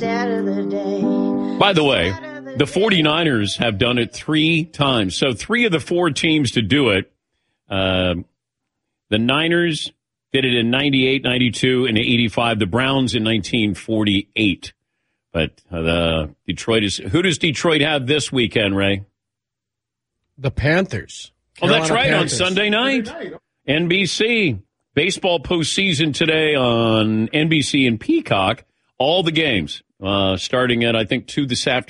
By the way, the 49ers have done it 3 times. So 3 of the 4 teams to do it. The Niners did it in 98, 92, and 85. The Browns in 1948. But Detroit is. Who does Detroit have this weekend, Ray? The Panthers. Carolina that's right, Panthers. On Sunday night. NBC. Baseball postseason today on NBC and Peacock. All the games starting at, I think, 2 this afternoon.